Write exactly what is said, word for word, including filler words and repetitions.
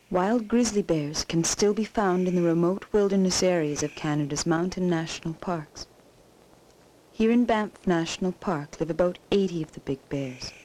Wild grizzly bears can still be found in the remote wilderness areas of Canada's mountain national parks. Here in Banff National Park live about eighty of the big bears.